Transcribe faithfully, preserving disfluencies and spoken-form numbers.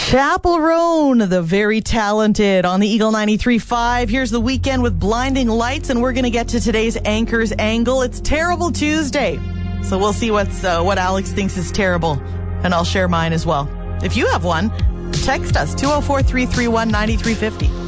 Chapel Roan, the very talented on the Eagle ninety-three point five. Here's the weekend with blinding lights, and we're going to get to today's Anchor's Angle. It's Terrible Tuesday, so we'll see what's uh, what Alex thinks is terrible, and I'll share mine as well. If you have one, text us, two oh four, three three one, nine three five oh.